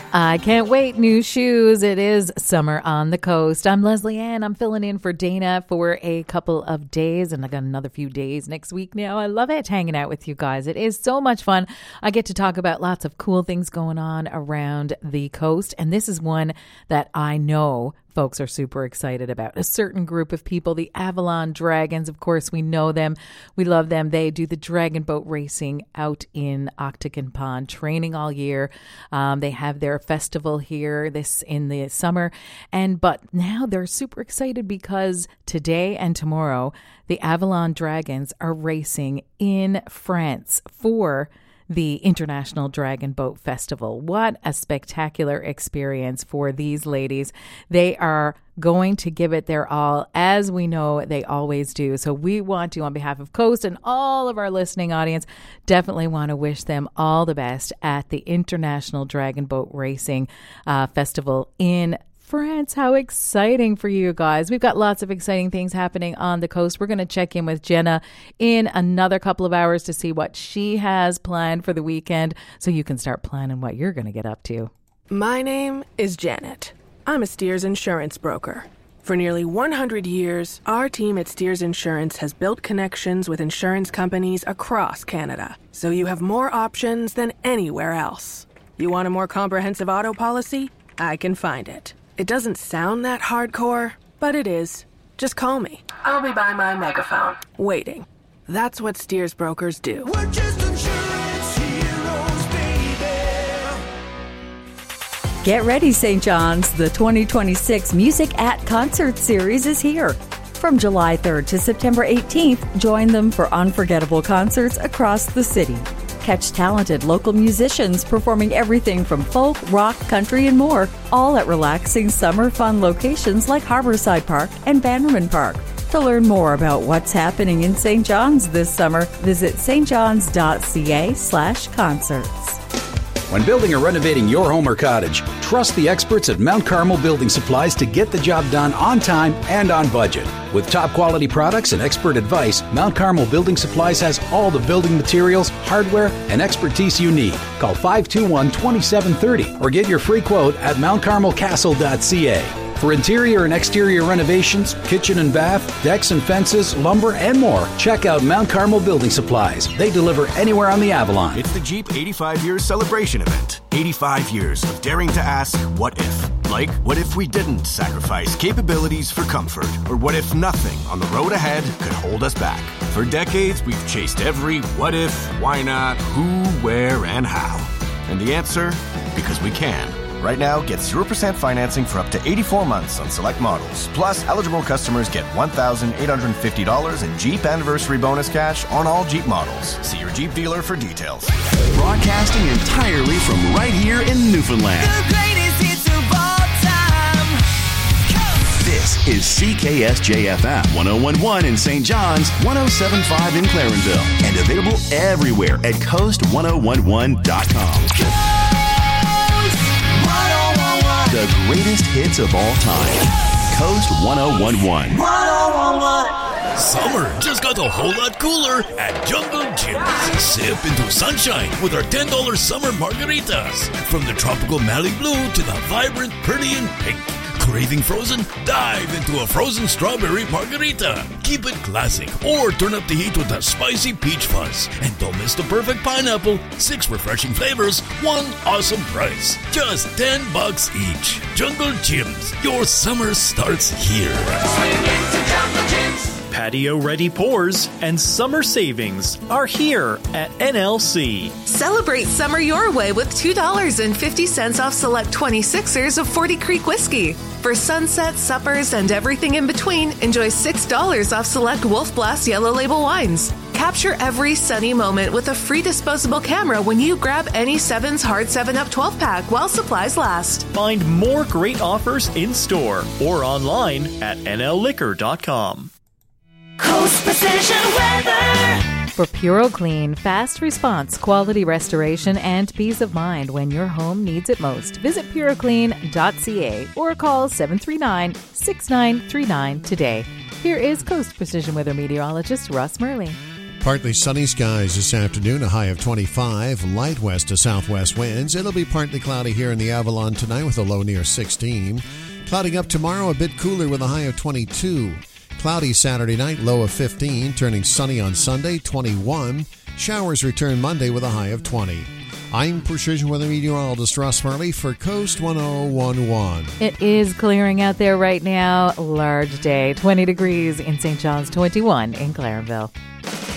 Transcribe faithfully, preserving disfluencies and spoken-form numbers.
I can't wait. New shoes. It is summer on the coast. I'm Leslie Ann. I'm filling in for Dana for a couple of days, and I got another few days next week now. I love it hanging out with you guys. It is so much fun. I get to talk about lots of cool things going on around the coast, and this is one that I know folks are super excited about. A certain group of people, the Avalon Dragons, of course, we know them. We love them. They do the dragon boat racing out in Octagon Pond, training all year. Um, they have their festival here this in the summer. And but now they're super excited because today and tomorrow, the Avalon Dragons are racing in France for the International Dragon Boat Festival. What a spectacular experience for these ladies. They are going to give it their all, as we know they always do. So we want to, on behalf of Coast and all of our listening audience, definitely want to wish them all the best at the International Dragon Boat Racing uh, Festival in France. How exciting for you guys. We've got lots of exciting things happening on the coast. We're going to check in with Jenna in another couple of hours to see what she has planned for the weekend so you can start planning what you're going to get up to. My name is Janet. I'm a Steers insurance broker. For nearly one hundred years, our team at Steers Insurance has built connections with insurance companies across Canada, so you have more options than anywhere else. You want a more comprehensive auto policy? I can find it. It doesn't sound that hardcore, but it is. Just call me. I'll be by my megaphone, waiting. That's what Steers brokers do. We're just insurance heroes, baby. Get ready, Saint John's. The twenty twenty-six Music at Concert Series is here. From July third to September eighteenth, join them for unforgettable concerts across the city. Catch talented local musicians performing everything from folk, rock, country, and more, all at relaxing summer fun locations like Harborside Park and Bannerman Park. To learn more about what's happening in Saint John's this summer, visit stjohns.ca slash concerts. When building or renovating your home or cottage, trust the experts at Mount Carmel Building Supplies to get the job done on time and on budget. With top quality products and expert advice, Mount Carmel Building Supplies has all the building materials, hardware, and expertise you need. Call five two one, two seven three zero or get your free quote at mount carmel castle dot c a. For interior and exterior renovations, kitchen and bath, decks and fences, lumber, and more, check out Mount Carmel Building Supplies. They deliver anywhere on the Avalon. It's the Jeep eighty-five years celebration event. eighty-five years of daring to ask, what if? Like, what if we didn't sacrifice capabilities for comfort? Or what if nothing on the road ahead could hold us back? For decades, we've chased every what if, why not, who, where, and how. And the answer? Because we can. Right now, get zero percent financing for up to eighty-four months on select models. Plus, eligible customers get one thousand eight hundred fifty dollars in Jeep Anniversary Bonus cash on all Jeep models. See your Jeep dealer for details. Broadcasting entirely from right here in Newfoundland. The greatest hits of all time. Coast. This is C K S J F M one oh one point one in Saint John's, one oh seven point five in Clarenville, and available everywhere at coast ten eleven dot com. The greatest hits of all time. Coast ten eleven. Summer just got a whole lot cooler at Jungle Gyms. Sip into sunshine with our ten dollars summer margaritas. From the tropical Malibu blue to the vibrant Perdian pink. Craving frozen? Dive into a frozen strawberry margarita. Keep it classic or turn up the heat with a spicy peach fuzz. And don't miss the perfect pineapple. Six refreshing flavors, one awesome price. Just ten bucks each. Jungle Gyms. Your summer starts here. Patio-ready pours and summer savings are here at N L C. Celebrate summer your way with two dollars and fifty cents off select twenty-sixers of forty Creek whiskey. For sunset, suppers, and everything in between, enjoy six dollars off select Wolf Blast Yellow Label wines. Capture every sunny moment with a free disposable camera when you grab any Sevens Hard seven up twelve pack while supplies last. Find more great offers in store or online at N L liquor dot com. Coast Precision Weather. For Puro Clean, fast response, quality restoration, and peace of mind when your home needs it most, visit puro clean dot c a or call seven three nine, six nine three nine today. Here is Coast Precision Weather meteorologist Russ Murley. Partly sunny skies this afternoon, a high of twenty-five. Light west to southwest winds. It'll be partly cloudy here in the Avalon tonight with a low near sixteen. Clouding up tomorrow, a bit cooler with a high of twenty-two. Cloudy Saturday night, low of fifteen. Turning sunny on Sunday, twenty-one. Showers return Monday with a high of twenty. I'm Precision Weather Meteorologist Ross Farley for Coast one oh one point one. It is clearing out there right now. Large day, twenty degrees in Saint John's, twenty-one in Clarenville.